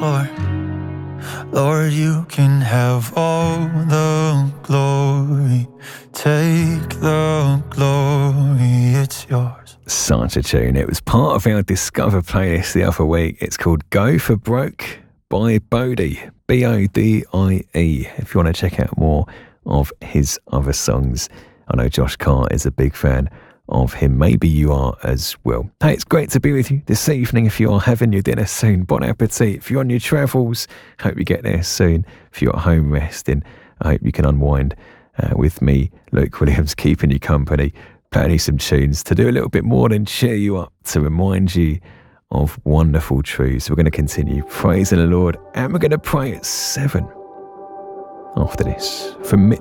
floor. Lord, you can have all the glory. Take the glory, it's yours. Such a tune. It was part of our Discover playlist the other week. It's called Go for Broke by Bodie, B-O-D-I-E. If you want to check out more of his other songs, I know Josh Carr is a big fan of him. Maybe you are as well. Hey, it's great to be with you this evening. If you are having your dinner soon, bon appetit. If you're on your travels, hope you get there soon. If you're at home resting, I hope you can unwind with me, Luke Williams, keeping you company, playing you some tunes to do a little bit more than cheer you up, to remind you of wonderful truths. We're going to continue praising the Lord, and we're going to pray at 7 after this from Mitch